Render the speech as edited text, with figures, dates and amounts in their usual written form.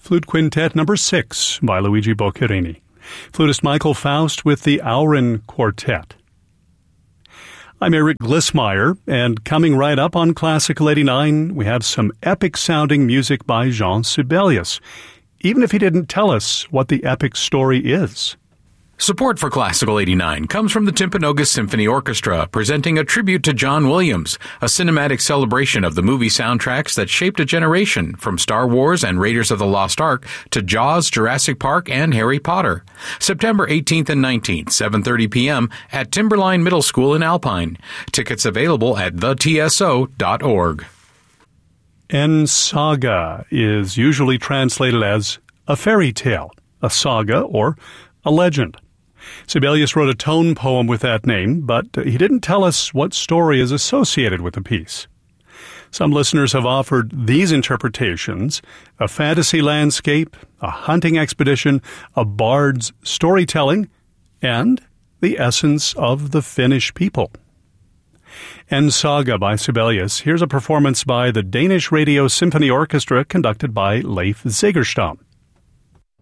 Flute Quintet number 6 by Luigi Boccherini. Flutist Michael Faust with the Aurin Quartet. I'm Eric Glissmeyer, and coming right up on Classical 89, we have some epic-sounding music by Jean Sibelius, even if he didn't tell us what the epic story is. Support for Classical 89 comes from the Timpanogos Symphony Orchestra, presenting a tribute to John Williams, a cinematic celebration of the movie soundtracks that shaped a generation, from Star Wars and Raiders of the Lost Ark to Jaws, Jurassic Park, and Harry Potter. September 18th and 19th, 7:30 p.m. at Timberline Middle School in Alpine. Tickets available at thetso.org. En saga is usually translated as a fairy tale, a saga, or a legend. Sibelius wrote a tone poem with that name, but he didn't tell us what story is associated with the piece. Some listeners have offered these interpretations: a fantasy landscape, a hunting expedition, a bard's storytelling, and the essence of the Finnish people. En Saga by Sibelius. Here's a performance by the Danish Radio Symphony Orchestra conducted by Leif Zegerstam.